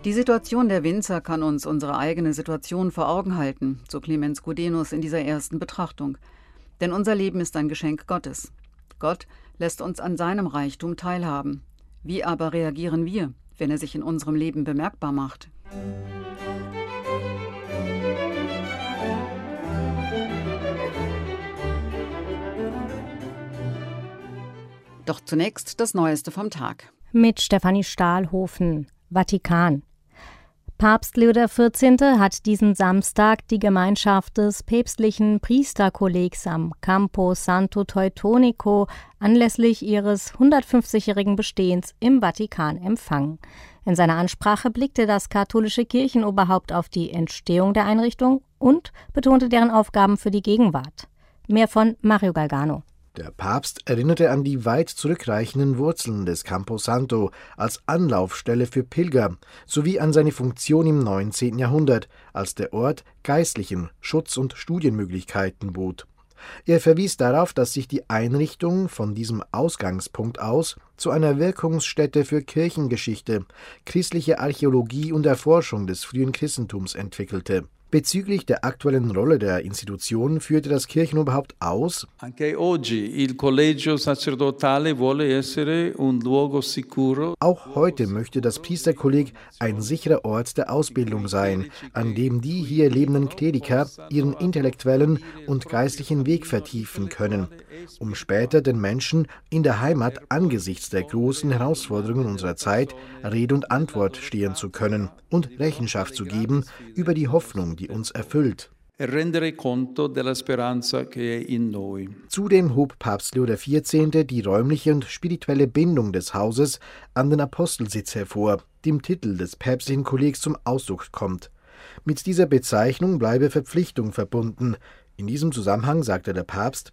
Die Situation der Winzer kann uns unsere eigene Situation vor Augen halten, so Clemens Gudenus in dieser ersten Betrachtung. Denn unser Leben ist ein Geschenk Gottes. Gott lässt uns an seinem Reichtum teilhaben. Wie aber reagieren wir, wenn er sich in unserem Leben bemerkbar macht? Doch zunächst das Neueste vom Tag. Mit Stefanie Stahlhofen, Vatikan. Papst Leo XIV. Hat diesen Samstag die Gemeinschaft des päpstlichen Priesterkollegs am Campo Santo Teutonico anlässlich ihres 150-jährigen Bestehens im Vatikan empfangen. In seiner Ansprache blickte das katholische Kirchenoberhaupt auf die Entstehung der Einrichtung und betonte deren Aufgaben für die Gegenwart. Mehr von Mario Galgano. Der Papst erinnerte an die weit zurückreichenden Wurzeln des Campo Santo als Anlaufstelle für Pilger sowie an seine Funktion im 19. Jahrhundert, als der Ort geistlichen Schutz- und Studienmöglichkeiten bot. Er verwies darauf, dass sich die Einrichtung von diesem Ausgangspunkt aus zu einer Wirkungsstätte für Kirchengeschichte, christliche Archäologie und Erforschung des frühen Christentums entwickelte. Bezüglich der aktuellen Rolle der Institution führte das Kirchenoberhaupt aus: Auch heute möchte das Priesterkolleg ein sicherer Ort der Ausbildung sein, an dem die hier lebenden Kleriker ihren intellektuellen und geistlichen Weg vertiefen können, um später den Menschen in der Heimat angesichts der großen Herausforderungen unserer Zeit Rede und Antwort stehen zu können und Rechenschaft zu geben über die Hoffnung, die uns erfüllt. Zudem hob Papst Leo XIV. Die räumliche und spirituelle Bindung des Hauses an den Apostelsitz hervor, die im Titel des päpstlichen Kollegs zum Ausdruck kommt. Mit dieser Bezeichnung bleibe Verpflichtung verbunden. In diesem Zusammenhang sagte der Papst: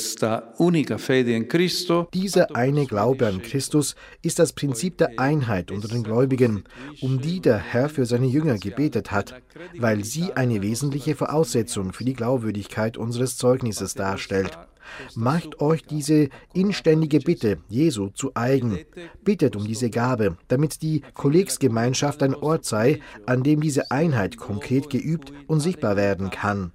Dieser eine Glaube an Christus ist das Prinzip der Einheit unter den Gläubigen, um die der Herr für seine Jünger gebetet hat, weil sie eine wesentliche Voraussetzung für die Glaubwürdigkeit unseres Zeugnisses darstellt. Macht euch diese inständige Bitte Jesu zu eigen. Bittet um diese Gabe, damit die Kollegsgemeinschaft ein Ort sei, an dem diese Einheit konkret geübt und sichtbar werden kann.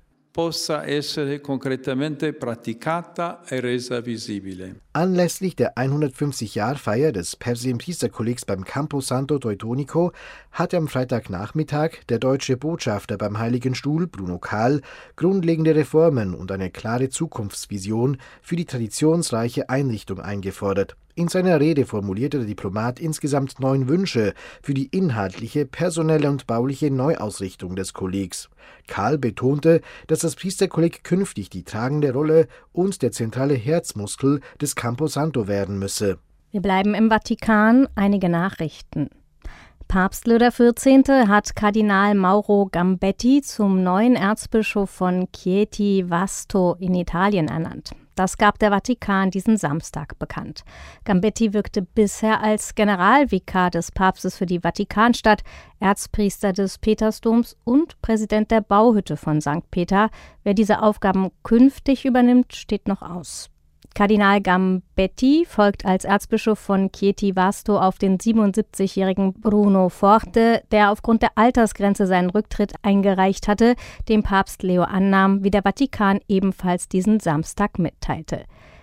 Anlässlich der 150-Jahr-Feier des päpstlichen Priesterkollegs beim Campo Santo Teutonico hatte am Freitagnachmittag der deutsche Botschafter beim Heiligen Stuhl, Bruno Kahl, grundlegende Reformen und eine klare Zukunftsvision für die traditionsreiche Einrichtung eingefordert. In seiner Rede formulierte der Diplomat insgesamt 9 Wünsche für die inhaltliche, personelle und bauliche Neuausrichtung des Kollegs. Kahl betonte, dass das Priesterkolleg künftig die tragende Rolle und der zentrale Herzmuskel des Campo Santo werden müsse. Wir bleiben im Vatikan. Einige Nachrichten. Papst Leo XIV. Hat Kardinal Mauro Gambetti zum neuen Erzbischof von Chieti Vasto in Italien ernannt. Das gab der Vatikan diesen Samstag bekannt. Gambetti wirkte bisher als Generalvikar des Papstes für die Vatikanstadt, Erzpriester des Petersdoms und Präsident der Bauhütte von St. Peter. Wer diese Aufgaben künftig übernimmt, steht noch aus. Kardinal Gambetti folgt als Erzbischof von Chieti Vasto auf den 77-jährigen Bruno Forte, der aufgrund der Altersgrenze seinen Rücktritt eingereicht hatte, den Papst Leo annahm, wie der Vatikan ebenfalls diesen Samstag mitteilte.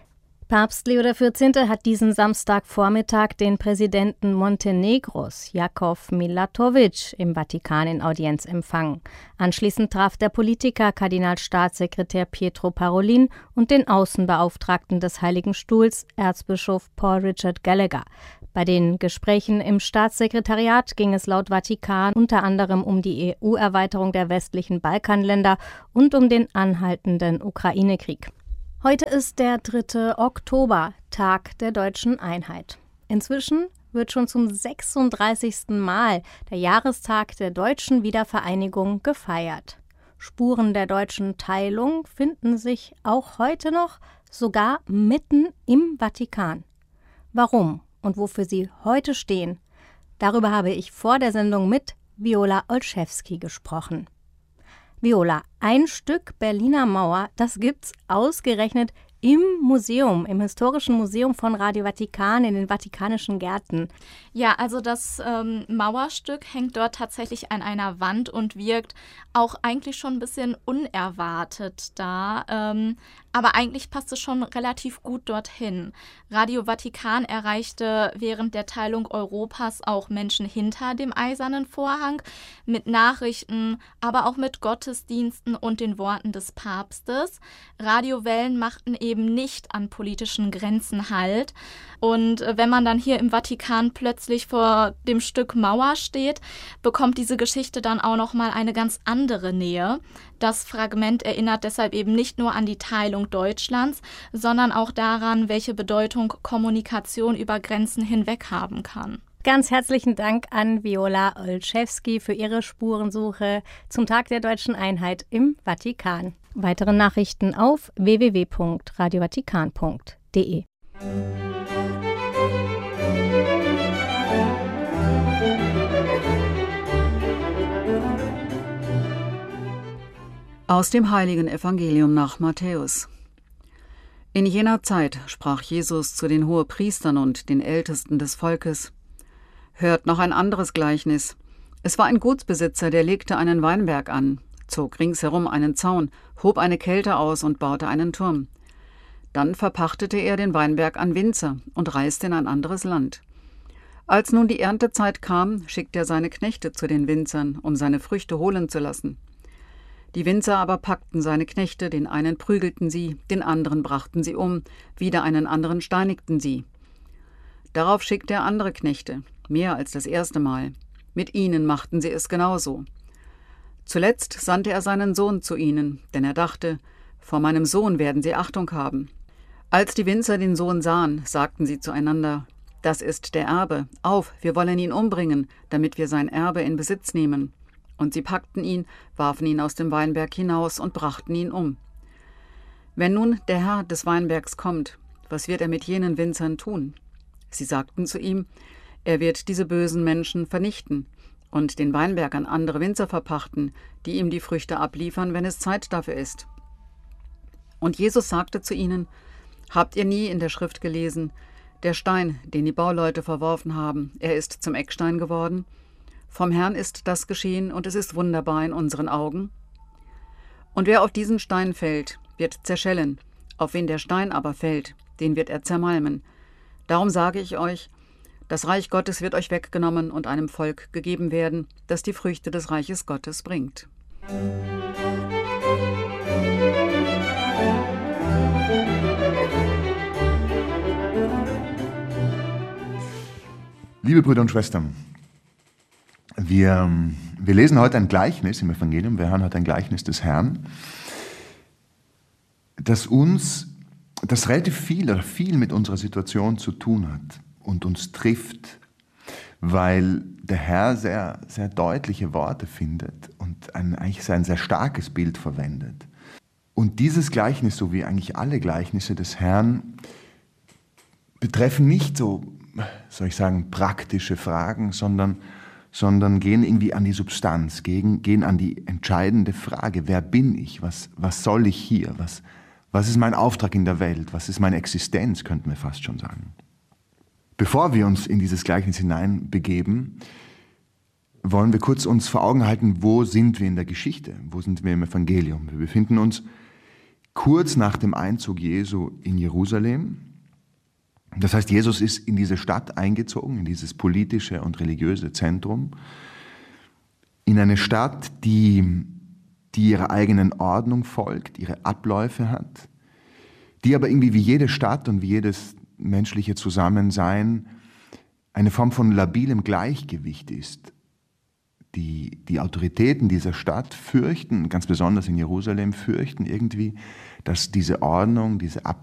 Papst Leo XIV. Hat diesen Samstagvormittag den Präsidenten Montenegros, Jakov Milatovic, im Vatikan in Audienz empfangen. Anschließend traf der Politiker Kardinalstaatssekretär Pietro Parolin und den Außenbeauftragten des Heiligen Stuhls, Erzbischof Paul Richard Gallagher. Bei den Gesprächen im Staatssekretariat ging es laut Vatikan unter anderem um die EU-Erweiterung der westlichen Balkanländer und um den anhaltenden Ukraine-Krieg. Heute ist der 3. Oktober, Tag der deutschen Einheit. Inzwischen wird schon zum 36. Mal der Jahrestag der deutschen Wiedervereinigung gefeiert. Spuren der deutschen Teilung finden sich auch heute noch, sogar mitten im Vatikan. Warum und wofür sie heute stehen, darüber habe ich vor der Sendung mit Viola Olszewski gesprochen. Viola, ein Stück Berliner Mauer, das gibt's ausgerechnet im Museum, im Historischen Museum von Radio Vatikan in den Vatikanischen Gärten. Ja, also das Mauerstück hängt dort tatsächlich an einer Wand und wirkt auch eigentlich schon ein bisschen unerwartet da. Aber eigentlich passt es schon relativ gut dorthin. Radio Vatikan erreichte während der Teilung Europas auch Menschen hinter dem Eisernen Vorhang mit Nachrichten, aber auch mit Gottesdiensten und den Worten des Papstes. Radiowellen machten eben nicht an politischen Grenzen Halt. Und wenn man dann hier im Vatikan plötzlich vor dem Stück Mauer steht, bekommt diese Geschichte dann auch nochmal eine ganz andere Nähe. Das Fragment erinnert deshalb eben nicht nur an die Teilung Deutschlands, sondern auch daran, welche Bedeutung Kommunikation über Grenzen hinweg haben kann. Ganz herzlichen Dank an Viola Olszewski für ihre Spurensuche zum Tag der Deutschen Einheit im Vatikan. Weitere Nachrichten auf www.radiovatikan.de. Aus dem Heiligen Evangelium nach Matthäus. In jener Zeit sprach Jesus zu den Hohepriestern und den Ältesten des Volkes: Hört noch ein anderes Gleichnis. Es war ein Gutsbesitzer, der legte einen Weinberg an, zog ringsherum einen Zaun, hob eine Kälte aus und baute einen Turm. Dann verpachtete er den Weinberg an Winzer und reiste in ein anderes Land. Als nun die Erntezeit kam, schickte er seine Knechte zu den Winzern, um seine Früchte holen zu lassen. Die Winzer aber packten seine Knechte, den einen prügelten sie, den anderen brachten sie um, wieder einen anderen steinigten sie. Darauf schickte er andere Knechte, mehr als das erste Mal. Mit ihnen machten sie es genauso. Zuletzt sandte er seinen Sohn zu ihnen, denn er dachte, vor meinem Sohn werden sie Achtung haben. Als die Winzer den Sohn sahen, sagten sie zueinander: Das ist der Erbe, auf, wir wollen ihn umbringen, damit wir sein Erbe in Besitz nehmen. Und sie packten ihn, warfen ihn aus dem Weinberg hinaus und brachten ihn um. Wenn nun der Herr des Weinbergs kommt, was wird er mit jenen Winzern tun? Sie sagten zu ihm: Er wird diese bösen Menschen vernichten und den Weinberg an andere Winzer verpachten, die ihm die Früchte abliefern, wenn es Zeit dafür ist. Und Jesus sagte zu ihnen: Habt ihr nie in der Schrift gelesen, der Stein, den die Bauleute verworfen haben, er ist zum Eckstein geworden? Vom Herrn ist das geschehen, und es ist wunderbar in unseren Augen. Und wer auf diesen Stein fällt, wird zerschellen, auf wen der Stein aber fällt, den wird er zermalmen. Darum sage ich euch, das Reich Gottes wird euch weggenommen und einem Volk gegeben werden, das die Früchte des Reiches Gottes bringt. Liebe Brüder und Schwestern, wir lesen heute ein Gleichnis im Evangelium, wir hören heute ein Gleichnis des Herrn, das relativ viel mit unserer Situation zu tun hat und uns trifft, weil der Herr sehr, sehr deutliche Worte findet und eigentlich ein sehr starkes Bild verwendet. Und dieses Gleichnis, so wie eigentlich alle Gleichnisse des Herrn, betreffen nicht so, soll ich sagen, praktische Fragen, sondern gehen irgendwie an die Substanz, gehen an die entscheidende Frage: Wer bin ich? Was soll ich hier? Was ist mein Auftrag in der Welt? Was ist meine Existenz, könnten wir fast schon sagen. Bevor wir uns in dieses Gleichnis hineinbegeben, wollen wir kurz uns vor Augen halten, wo sind wir in der Geschichte? Wo sind wir im Evangelium? Wir befinden uns kurz nach dem Einzug Jesu in Jerusalem. Das heißt, Jesus ist in diese Stadt eingezogen, in dieses politische und religiöse Zentrum, in eine Stadt, die ihrer eigenen Ordnung folgt, ihre Abläufe hat, die aber irgendwie wie jede Stadt und wie jedes menschliche Zusammensein eine Form von labilem Gleichgewicht ist. Die Autoritäten dieser Stadt fürchten, ganz besonders in Jerusalem, fürchten irgendwie, dass diese Ordnung, diese Abläufe